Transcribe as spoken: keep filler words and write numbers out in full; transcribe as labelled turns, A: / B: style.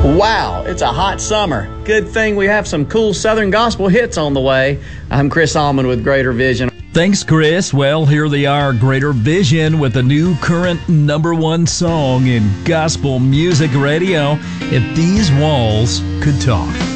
A: Wow, it's a hot summer. Good thing we have some cool Southern gospel hits on the way. I'm Chris Allman with Greater Vision.
B: Thanks, Chris. Well, here they are, Greater Vision, with a new current number one song in gospel music radio, If These Walls Could Talk.